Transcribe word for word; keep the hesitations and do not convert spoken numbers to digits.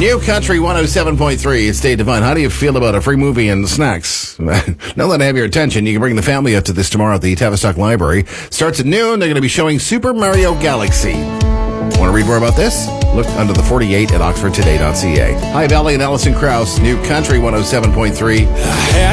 New Country one oh seven point three. It's Dave Devine. How do you feel about a free movie and snacks? Now that I have your attention, you can bring the family up to this tomorrow at the Tavistock Library. Starts at noon. They're going to be showing Super Mario Galaxy. Want to read more about this? Look under the forty-eight at oxford today dot c a. Hi, Valley and Alison Krauss. New Country one oh seven point three.